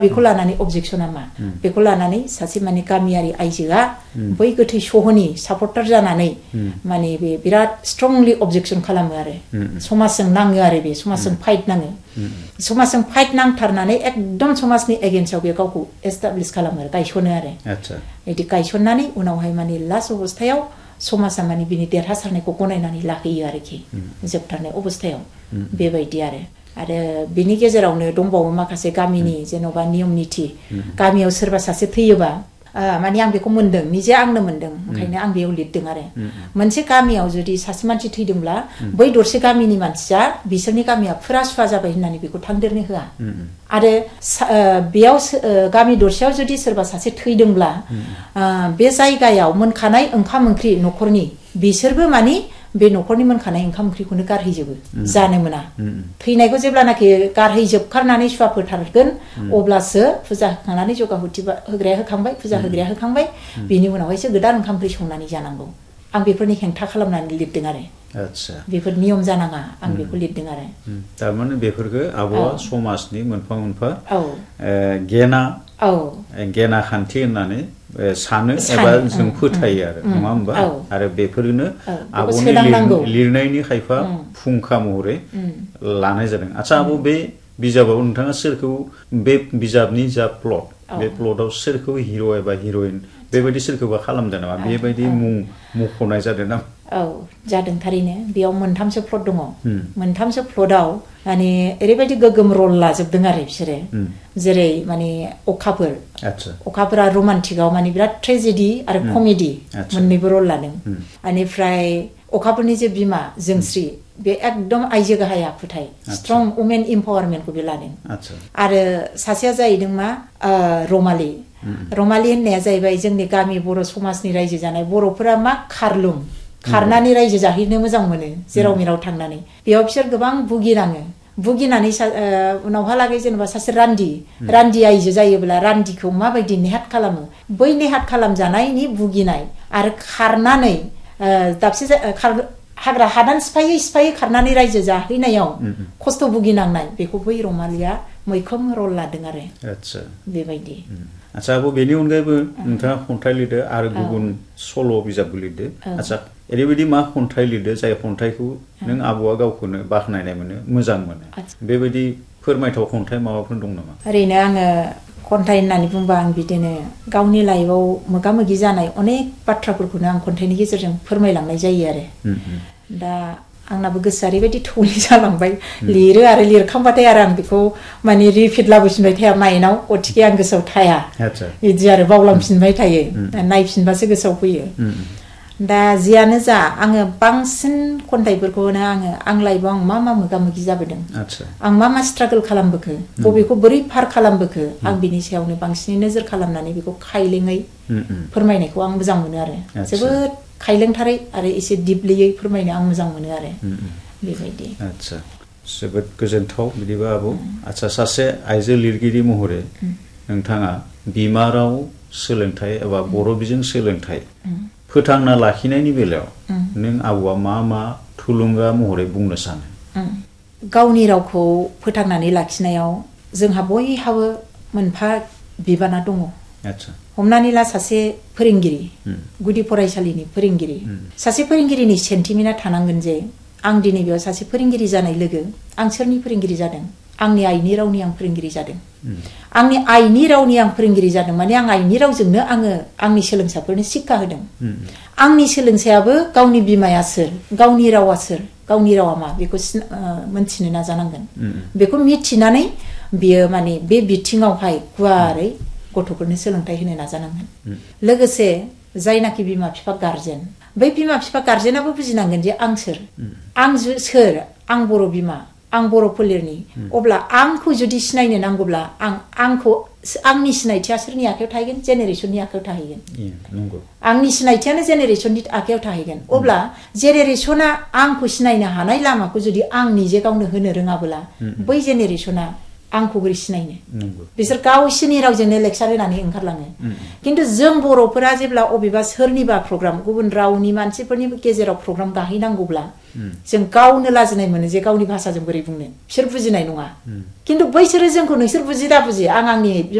बेखौ लानानै अबजेक्शना मा बेखौ लानानै सासे माने गामियारि आइजोआ बै गोथै सहनि सापर्टार जानानै माने बे बिराद स्ट्रंलि अबजेक्शन खालामो आरो समाजजों नाङो आरो बे समाजजों फाइट नाङो समाजजों फाइट नांथारनानै एकदम समाजनि एगेन्स्टआव बे गावखौ एस्टाब्लिश खालामो आरो गायसनो आरो बिदि गायसननानै उनावहाय माने लास्ट अबस्थायाव समाजा माने बिनि देरहासारनायखौ गनायनानै लाहैयो आरोखि जोबथारनाय अबस्थायाव बेबायदि आरो बिनि गेजेरावनो दंबावो माखासे गामिनि जेन'बा नियम निथि गामियाव सोरबा सासे थैयोबा माने आं बेखौ मोनदों निजे आंनो मोनदों ओंखायनो आं बेयाव लिरदों आरो मोनसे गामियाव जुदि सासे मानसि थैदोंब्ला बै दरसे गामिनि मानसिया बिसोरनि गामिया फुरा सुवा जाबाय होननानै बेखौ थांदेरनो होआ आरो बेयाव गामि दरसेयाव जुदि सोरबा सासे थैदोंब्ला बे जायगायाव मोनखानाय ओंखाम ओंख्रि न'खरनि बिसोरबो माने बे न'खरनि मोनखानाय ओंखाम ओंख्रिखौनो गारहैजोबो जानो मोना थैनायखौ जेब्लानाखि गारहैजोबखारनानै सुवा फोथारगोन अब्लासो फुजा होखांनानै जगाहुथि होग्राया होखांबाय फुजा होग्राया होखांबाय बिनि उनावहायसो गोदान ओंखाम ओंख्रि संनानै जानांगौ आं बेफोरनि हेंथा खालामनानै लिरदों आरो आच्छा बेफोर नियम जानाङा आं बेखौ लिरदों आरो थारमाने बेफोरखौ आब'आ समाजनि मोनफा मोनफा गेना खान्थि होननानै सानो एबा जों फोथायो आरो नङा होमबा आरो बेफोरनो आब'नि लिरनायनि खायफा फुंखा महरै लानाय जादों आच्छा आब' बे बिजाबाव नोंथाङा सोरखौ बे बिजाबनि जा प्लट बे प्लटआव सोरखौ हिर' एबा हिर'इन बेबायदि सोरखौबा खालामदों नामा बेबायदि मुं मख'नाय जादों ना जादों थारैनो बेयाव मोनथामसो प्लट दङ मोनथामसो प्लटआव माने ओरैबायदि गोगोम रल लाजोबदों आरो बिसोरो जेरै माने अखाफोरा रमान्टिकआव माने बिराद ट्रेजेडि आरो कमेडि मोननैबो रल लादों बेनिफ्राय अखाफोरनि जे बिमा जोंस्रि बे एकदम आइजो गाहाय आखुथाय स्ट्रं वुमेन इम्पावारमेन्टखौ बे लादों आरो सासेया जाहैदों मा रमालि होननाया जाहैबाय जोंनि गामि बर' समाजनि रायजो जानाय बर'फोरा मा खारनानै रायजो जाहैनो मोजां मोनो जेराव मेराव थांनानै बेयाव बिसोर गोबां भुगिनानै उनावहालागै जेनेबा सासे रान्दि आइजो जायोब्ला रान्दिखौ माबायदि नेहाथ खालामो बै नेहाथ खालामजानायनि भुगिनाय आरो खारनानै दाबसे हाग्रा हादान सिफायै खारनानै रायजो जाहैनायाव खस्थ' भुगिनांनाय बेखौ बै रमालिया मैखोम रल लादों आरो बेबायदि आच्छा आब' बेनि अनगायैबो नोंथाङा खन्थाइ लिरदो आरो गुबुन सल' बिजाबबो लिरदो आच्छा ओरैबायदि मा खन्थाइ लिरदो जाय खन्थाइखौ नों आब'आ गावखौनो बाख्नायनाय मोनो मोजां मोनो बेबायदि फोरमायथाव खन्थाइ माबाफोर दं नामा ओरैनो आङो खन्थाइ होननानै बुंबा आं बिदिनो गावनि लाइफआव मोगा मोगि जानाय अनेक बाथ्राफोरखौनो आं खन्थाइनि गेजेरजों फोरमायलांनाय जायो आरो दा आंनाबो गोसोआ ओरैबायदि थौले जालांबाय लिरो आरो लिरखांबाथाय आरो आं बेखौ माने रिपिट लाबोफिनबाय थाया माइनाव गथिखे आं गोसोआव थाया बिदि आरो बावलांफिनबाय थायो नायफिनबासो गोसोआव फैयो दा जियानो जा आङो बांसिन खन्थाइफोरखौनो आं लाइफआव आं मा मोगा मोगि जाबोदों आं मा स्ट्रागल खालामबोखो बबेखौ बोरै पार खालामबोखो आं बिनि सायावनो बांसिनै नोजोर खालामनानै बेखौ खायलेङै फोरमायनायखौ आं मोजां मोनो आरो जोबोद खायलेंथारै आरो एसे दिपलियै फोरमायनो आं मोजां मोनो आरो बेबायदि आच्छा जोबोद गोजोनथाव बिदिबा आब' आच्छा सासे आइजो लिरगिरि महरै नोंथाङा बिमा राव सोलोंथाइ एबा बर' बिजों सोलोंथाइ फोथांना लाखिनायनि बेलायाव नों आब'आ मा थुलुंगा महरै बुंनो सानो गावनि रावखौ फोथांनानै लाखिनायाव जोंहा बयहाबो मोनफा बिबाना दङ हमनानै ला सासे फोरोंगिरि गुदि फरायसालिनि फोरोंगिरि सासे फोरोंगिरिनि सेन्टिमेन्टआ थानांगोन जे आं दिनै बेयाव सासे फोरोंगिरि जानाय लोगो आं सोरनि फोरोंगिरि जादों आंनि आइनि रावनि आं फोरोंगिरि जादों आंनि आइनि रावनि आं फोरोंगिरि जादों माने आं आइनि रावजोंनो आङो आंनि सोलोंसाफोरनो शिक्षा होदों आंनि सोलोंसायाबो गावनि बिमाया सोर गावनि रावा सोर गावनि रावा मा बेखौ मोनथिनो नाजानांगोन बेखौ मिथिनानै बियो माने बे बिथिङावहाय गुवारै गथ'फोरनो सोलोंथाइ होनो नाजानांगोन लोगोसे जायनाखि बिमा बिफा गार्जेन बै बिमा बिफा गार्जेनाबो बुजिनांगोन जे आं सोर आं बर' बिमा आं बर' फोलेरनि अब्ला आंखौ जुदि सिनायनो नांगौब्ला आंनि सिनायथिया सोरनि आखायाव थाहैगोन जेनेरेसननि आखायाव थाहैगोन आंनि सिनायथियानो जेनेरेसननि आखायाव थाहैगोन अब्ला जेनेरेसना आंखौ सिनायनो हानाय लामाखौ जुदि आं निजे गावनो होनो रोङाब्ला बै जेनेरेसना आंखौ बोरै सिनायनो बिसोर गावसोरनि रावजोंनो लेक्सार होनानै ओंखारलाङो खिन्थु जों बर'फोरा जेब्ला अबेबा सोरनिबा प्रग्राम गुबुन रावनि मानसिफोरनि गेजेराव प्रग्राम गाहैनांगौब्ला जों गावनो लाजिनाय मोनो जे गावनि भाषाजों बोरै बुंनो बिसोर बुजिनाय नङा खिन्थु बैसोरो जोंखौ नोंसोर बुजि दा बुजि आं आंनि